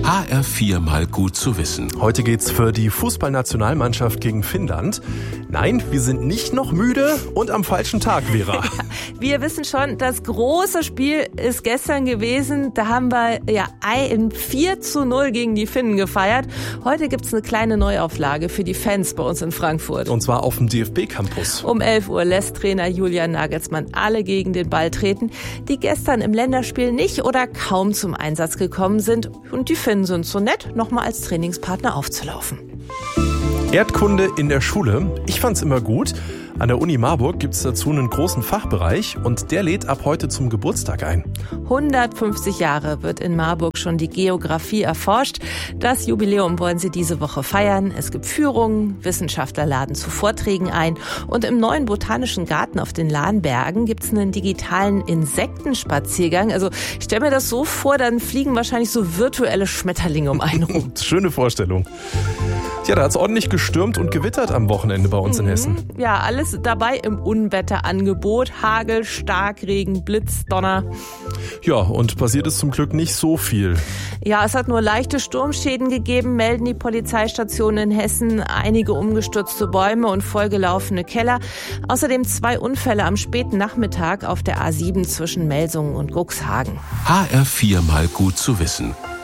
HR4 mal gut zu wissen. Heute geht's für die Fußballnationalmannschaft gegen Finnland. Nein, wir sind nicht noch müde und am falschen Tag, Vera. Wir wissen schon, das große Spiel ist gestern gewesen. Da haben wir ein 4:0 gegen die Finnen gefeiert. Heute gibt's eine kleine Neuauflage für die Fans bei uns in Frankfurt. Und zwar auf dem DFB-Campus. Um 11 Uhr lässt Trainer Julian Nagelsmann alle gegen den Ball treten, die gestern im Länderspiel nicht oder kaum zum Einsatz gekommen sind. Und die Finnen sind so nett, nochmal als Trainingspartner aufzulaufen. Erdkunde in der Schule. Ich fand's immer gut. An der Uni Marburg gibt's dazu einen großen Fachbereich und der lädt ab heute zum Geburtstag ein. 150 Jahre wird in Marburg schon die Geografie erforscht. Das Jubiläum wollen sie diese Woche feiern. Es gibt Führungen, Wissenschaftler laden zu Vorträgen ein und im neuen Botanischen Garten auf den Lahnbergen gibt's einen digitalen Insektenspaziergang. Also ich stelle mir das so vor, dann fliegen wahrscheinlich so virtuelle Schmetterlinge um einen rum. Schöne Vorstellung. Ja, da hat's ordentlich gestürmt und gewittert am Wochenende bei uns in Hessen. Ja, alles dabei im Unwetterangebot. Hagel, Starkregen, Blitz, Donner. Ja, und passiert ist zum Glück nicht so viel. Ja, es hat nur leichte Sturmschäden gegeben, melden die Polizeistationen in Hessen. Einige umgestürzte Bäume und vollgelaufene Keller. Außerdem 2 Unfälle am späten Nachmittag auf der A7 zwischen Melsungen und Cuxhagen. HR4 mal gut zu wissen.